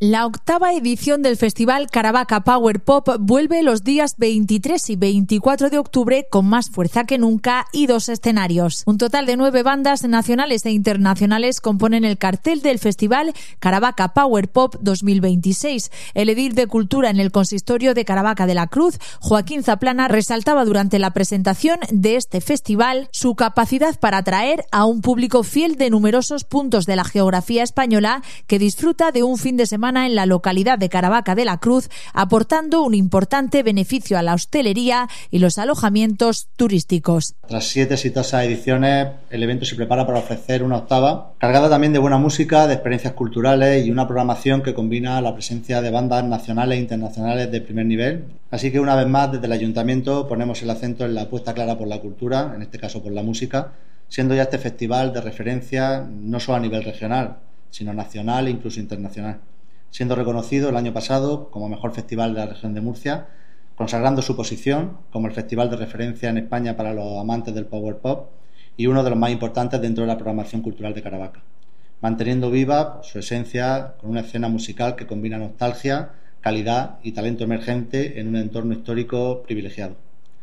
La octava edición del festival Caravaca Power Pop vuelve los días 23 y 24 de octubre con más fuerza que nunca y 2 escenarios. Un total de 9 bandas nacionales e internacionales componen el cartel del festival Caravaca Power Pop 2026. El edil de Cultura en el Consistorio de Caravaca de la Cruz, Joaquín Zaplana, resaltaba durante la presentación de este festival su capacidad para atraer a un público fiel de numerosos puntos de la geografía española que disfruta de un fin de semana en la localidad de Caravaca de la Cruz, aportando un importante beneficio a la hostelería y los alojamientos turísticos. Tras 7 exitosas ediciones, el evento se prepara para ofrecer una octava, cargada también de buena música, de experiencias culturales y una programación que combina la presencia de bandas nacionales e internacionales de primer nivel. Así que una vez más, desde el Ayuntamiento ponemos el acento en la apuesta clara por la cultura, en este caso por la música, siendo ya este festival de referencia no solo a nivel regional, sino nacional e incluso internacional, siendo reconocido el año pasado como mejor festival de la región de Murcia, consagrando su posición como el festival de referencia en España para los amantes del Power Pop y uno de los más importantes dentro de la programación cultural de Caravaca, manteniendo viva su esencia con una escena musical que combina nostalgia, calidad y talento emergente en un entorno histórico privilegiado.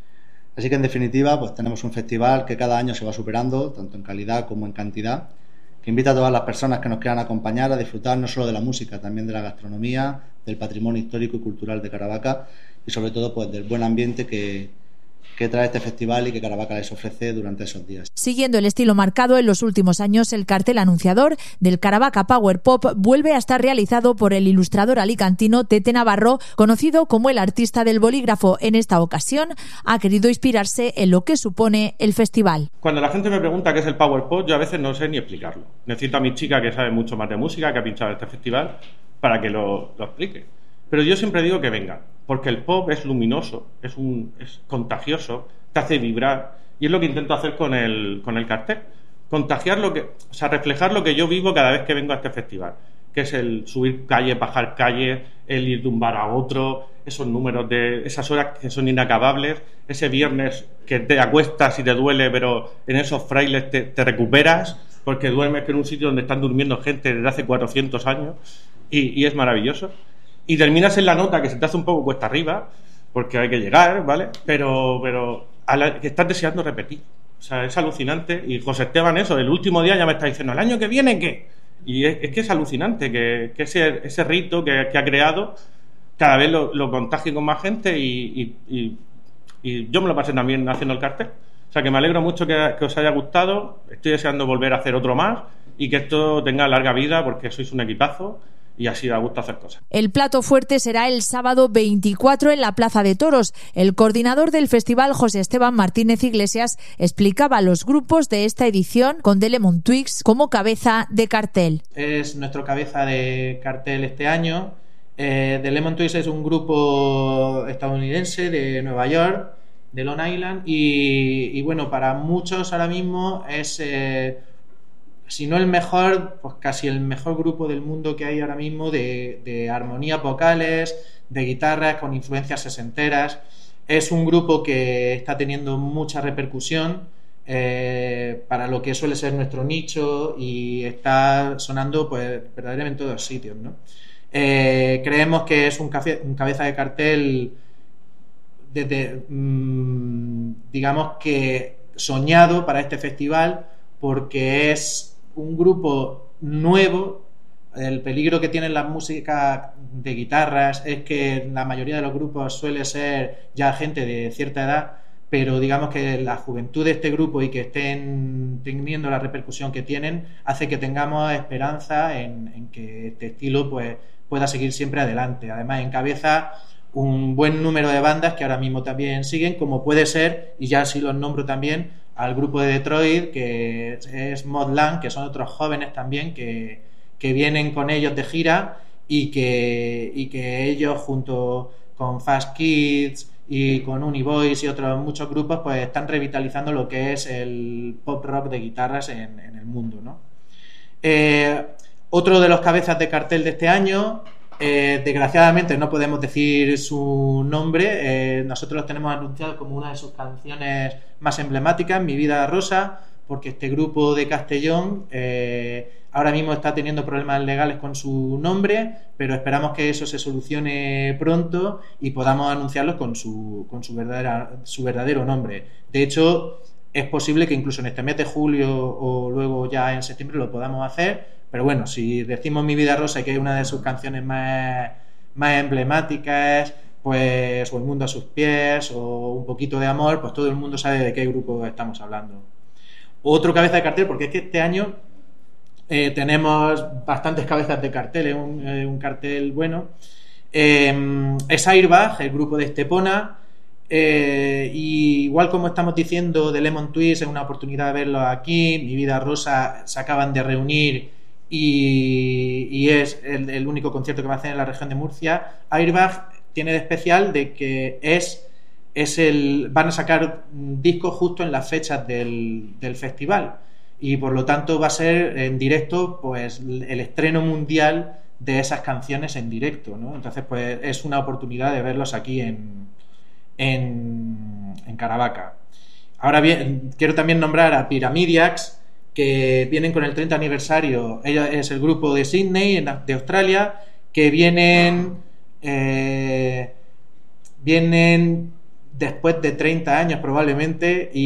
Así que en definitiva, pues tenemos un festival que cada año se va superando, tanto en calidad como en cantidad, que invita a todas las personas que nos quieran acompañar a disfrutar no solo de la música, también de la gastronomía, del patrimonio histórico y cultural de Caravaca y sobre todo pues del buen ambiente que trae este festival y que Caravaca les ofrece durante esos días. Siguiendo el estilo marcado en los últimos años, el cartel anunciador del Caravaca Power Pop vuelve a estar realizado por el ilustrador alicantino Tete Navarro, conocido como el artista del bolígrafo. En esta ocasión ha querido inspirarse en lo que supone el festival. Cuando la gente me pregunta qué es el Power Pop, yo a veces no sé ni explicarlo. Necesito a mi chica que sabe mucho más de música, que ha pinchado este festival, para que lo explique. Pero yo siempre digo que venga, porque el pop es luminoso, es contagioso, te hace vibrar, y es lo que intento hacer con el cartel. Contagiar reflejar lo que yo vivo cada vez que vengo a este festival, que es el subir calles, bajar calles, el ir de un bar a otro, esos números de esas horas que son inacabables, ese viernes que te acuestas y te duele, pero en esos frailes te recuperas, porque duermes en un sitio donde están durmiendo gente desde hace 400 años, y es maravilloso. Y terminas en la nota que se te hace un poco cuesta arriba, porque hay que llegar, ¿vale? Pero que estás deseando repetir. O sea, es alucinante. Y José Esteban, el último día ya me está diciendo, ¿el año que viene qué? Y es que es alucinante que ese rito que ha creado cada vez lo contagie con más gente y yo me lo pasé también haciendo el cartel. O sea, que me alegro mucho que os haya gustado. Estoy deseando volver a hacer otro más y que esto tenga larga vida porque sois un equipazo. Y así da gusto hacer cosas. El plato fuerte será el sábado 24 en la Plaza de Toros. El coordinador del festival, José Esteban Martínez Iglesias, explicaba los grupos de esta edición con The Lemon Twigs como cabeza de cartel. Es nuestro cabeza de cartel este año. The Lemon Twigs es un grupo estadounidense de Nueva York, de Long Island, y bueno, para muchos ahora mismo es... si no el mejor, pues casi el mejor grupo del mundo que hay ahora mismo de armonías vocales, de guitarras con influencias sesenteras. Es un grupo que está teniendo mucha repercusión para lo que suele ser nuestro nicho y está sonando pues verdaderamente en todos sitios, ¿no? Creemos que es un cabeza de cartel digamos que soñado para este festival, porque es un grupo nuevo. El peligro que tienen las músicas de guitarras es que la mayoría de los grupos suele ser ya gente de cierta edad, pero digamos que la juventud de este grupo y que estén teniendo la repercusión que tienen hace que tengamos esperanza en que este estilo pues pueda seguir siempre adelante. Además encabeza un buen número de bandas que ahora mismo también siguen, como puede ser, y ya sí los nombro también, al grupo de Detroit, que es Modland, que son otros jóvenes también que vienen con ellos de gira y que ellos junto con Fast Kids y con Univoice y otros muchos grupos pues están revitalizando lo que es el pop rock de guitarras en el mundo, ¿no? Otro de los cabezas de cartel de este año, desgraciadamente no podemos decir su nombre, nosotros los tenemos anunciado como una de sus canciones más emblemáticas, Mi vida rosa, porque este grupo de Castellón ahora mismo está teniendo problemas legales con su nombre, pero esperamos que eso se solucione pronto y podamos anunciarlos con su verdadero nombre. De hecho, es posible que incluso en este mes de julio o luego ya en septiembre lo podamos hacer, pero bueno, si decimos Mi Vida Rosa, que es una de sus canciones más emblemáticas, pues, o El Mundo a sus pies, o Un Poquito de Amor, pues todo el mundo sabe de qué grupo estamos hablando. Otro cabeza de cartel, porque es que este año tenemos bastantes cabezas de cartel, un cartel bueno, es Airbag, el grupo de Estepona. Y igual como estamos diciendo de Lemon Twist, es una oportunidad de verlos aquí. Mi Vida Rosa se acaban de reunir y es el único concierto que va a hacer en la región de Murcia. Airbag tiene de especial de que van a sacar discos justo en las fechas del festival, y por lo tanto va a ser en directo pues el estreno mundial de esas canciones en directo, ¿no? Entonces pues es una oportunidad de verlos aquí en Caravaca. Ahora bien, quiero también nombrar a Pyramidiacs, que vienen con el 30 aniversario. Ella es el grupo de Sydney, de Australia, que vienen después de 30 años probablemente,